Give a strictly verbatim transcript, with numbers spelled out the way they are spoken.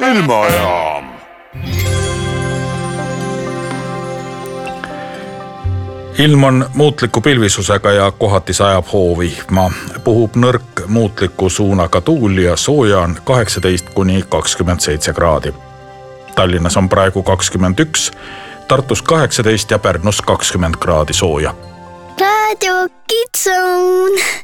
ilmajaam. Ilm on muutliku pilvisusega ja kohati sajab hoovihma. Puhub nõrk muutliku suunaga tuul ja sooja on kaheksateist kuni kakskümmend seitse kraadi. Tallinnas on praegu kakskümmend üks, Tartus kaheksateist ja Pärnus kakskümmend kraadi sooja. Raadio Kitsun.